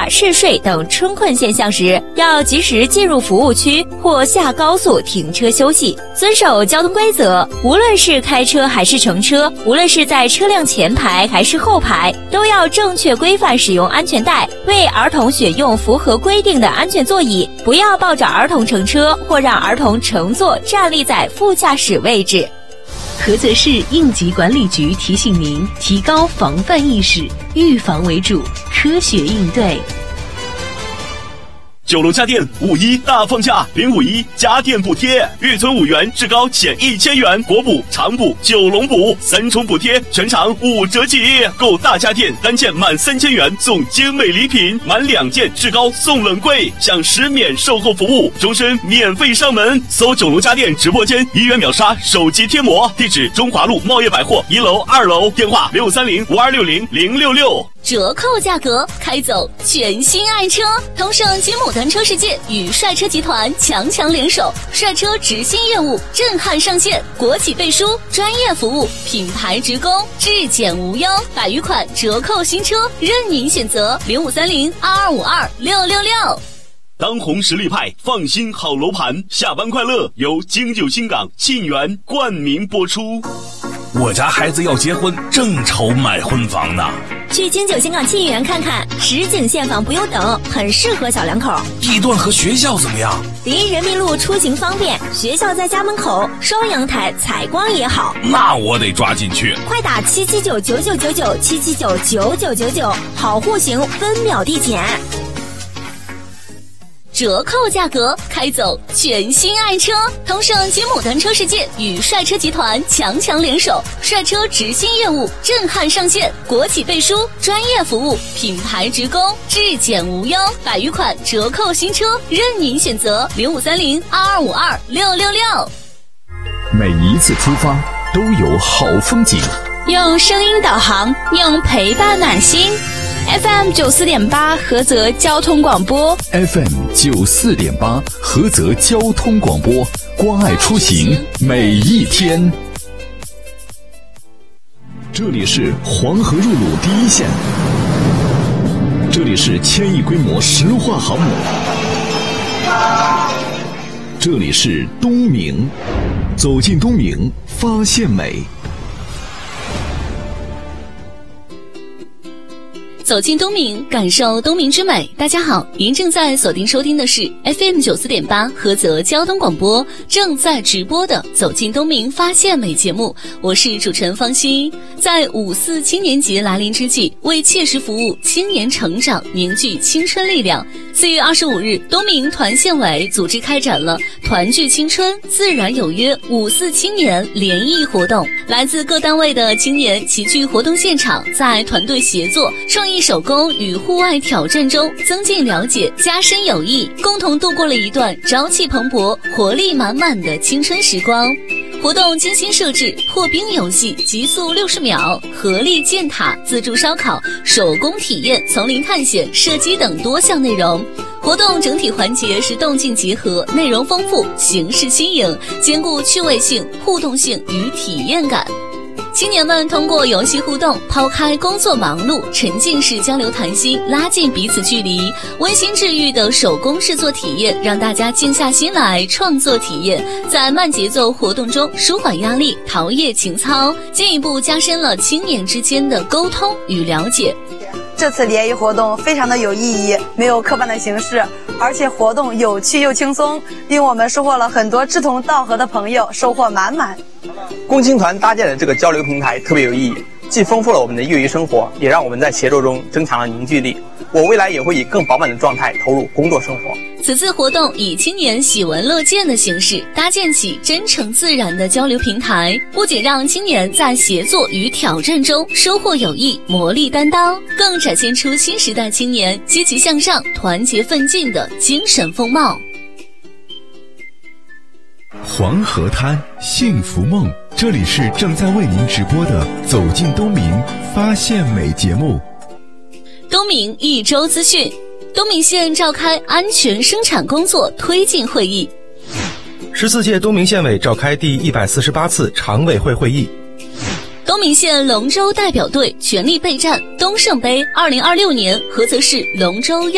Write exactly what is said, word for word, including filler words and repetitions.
嗜睡等春困现象时，要及时进入服务区或下高速停车休息，遵守交通规则。无论是开车还是乘车，无论是在车辆前排还是后排，都要正确规范使用安全带，为儿童选用符合规定的安全座椅，不要抱着儿童乘车或让儿童乘坐站立在副驾驶位置。 菏泽市应急管理局提醒您，提高防范意识，预防为主，科学应对。 九龙家电五一大放价，零五一家电补贴，预存五元至高减一千元，国补、长补、九龙补三重补贴，全场五折起。购大家电单件满三千元送精美礼品，满两件至高送冷柜，享十免售后服务，终身免费上门。搜九龙家电直播间，一元秒杀手机贴膜，地址中华路茂业百货一楼、二楼，电话六三零五二六零零六六。 折扣价格，开走全新爱车！同盛金牡丹车世界与帅车集团强强联手，帅车直新业务震撼上线，国企背书，专业服务，品牌直供，质检无忧，百余款折扣新车任您选择。零五三零二二五二六六六。 当红实力派，放心好楼盘，下班快乐由京九新港沁园冠名播出。 我家孩子要结婚，正愁买婚房呢。 去京九新港沁园看看，实景现房不用等，很适合小两口。 地段和学校怎么样？ 离人民路出行方便，学校在家门口，双阳台，采光也好。 那我得抓紧去。 快打七七九九九九九七七九九九九九，好户型分秒递减。 折扣价格，开走全新爱车！同盛金牡丹车世界与帅车集团强强联手，帅车直新业务震撼上线，国企背书，专业服务，品牌直供，质检无忧，百余款折扣新车任您选择。零五三零二二五二六六六。 每一次出发都有好风景， 用声音导航，用陪伴暖心。F M 九四点八菏泽交通广播 F M 九四点八菏泽交通广播，关爱出行每一天。这里是黄河入鲁第一线，这里是千亿规模石化航母，这里是东明，走进东明，发现美。 走进东明，感受东明之美。大家好，您正在锁定收听的是 F M 九四点八菏泽交通广播正在直播的走进东明发现美节目，我是主持人方欣。在五四青年节来临之际，为切实服务青年成长，凝聚青春力量，四月二十五日，东明团县委组织开展了团聚青春自然有约五四青年联谊活动，来自各单位的青年齐聚活动现场，在团队协作、创意手工与户外挑战中增进了解，加深友谊，共同度过了一段朝气蓬勃、活力满满的青春时光。活动精心设置破冰游戏、极速六十秒、合力建塔、自助烧烤、手工体验、丛林探险、射击等多项内容。活动整体环节是动静结合，内容丰富，形式新颖，兼顾趣味性、互动性与体验感。青年们通过游戏互动，抛开工作忙碌，沉浸式交流谈心，拉近彼此距离。温馨治愈的手工制作体验，让大家静下心来创作体验，在慢节奏活动中舒缓压力，陶冶情操，进一步加深了青年之间的沟通与了解。 这次联谊活动非常的有意义，没有刻板的形式，而且活动有趣又轻松，令我们收获了很多志同道合的朋友，收获满满。 共青团搭建的这个交流平台特别有意义，既丰富了我们的业余生活，也让我们在协作中增强了凝聚力。我未来也会以更饱满的状态投入工作生活。 此次活动以青年喜闻乐见的形式，搭建起真诚自然的交流平台，不仅让青年在协作与挑战中收获友谊、磨砺担当，更展现出新时代青年积极向上、团结奋进的精神风貌。 黄河滩幸福梦，这里是正在为您直播的走进东明发现美节目。 东明一周资讯，东明县召开安全生产工作推进会议。 十四届东明县委召开第一百四十八次常委会会议。 东明县龙舟代表队全力备战东胜杯二零二六年菏泽市龙舟